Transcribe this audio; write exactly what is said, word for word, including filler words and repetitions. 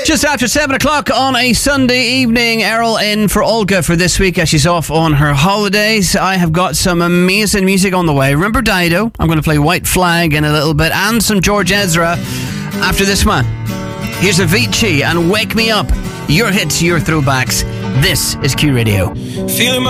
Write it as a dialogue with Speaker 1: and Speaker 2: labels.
Speaker 1: Just after seven o'clock on a Sunday evening, Errol in for Olga for this week as she's off on her holidays. I have got some amazing music on the way. Remember Dido? I'm going to play White Flag in a little bit and some George Ezra after this one. Here's Avicii and Wake Me Up. Your hits, your throwbacks. This is Q Radio.
Speaker 2: Feeling my